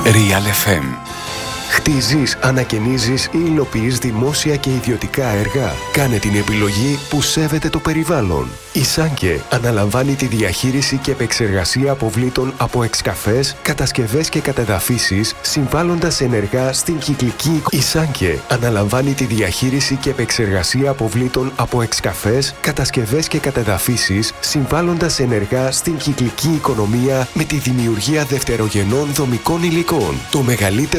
Real FM. Χτίζεις, ανακαινίζεις ή υλοποιείς δημόσια και ιδιωτικά έργα. Κάνε την επιλογή που σέβεται το περιβάλλον. Η Σάνκε αναλαμβάνει τη διαχείριση και επεξεργασία αποβλήτων από εξκαφές, κατασκευές και κατεδαφίσεις, συμβάλλοντας ενεργά στην κυκλική. Η Σάνκε αναλαμβάνει τη διαχείριση και επεξεργασία αποβλήτων από εξκαφές, κατασκευές και κατεδαφίσεις, συμβάλλοντας ενεργά στην κυκλική οικονομία με τη δημιουργία δευτερογενών δομικών υλικών. Το μεγαλύτερο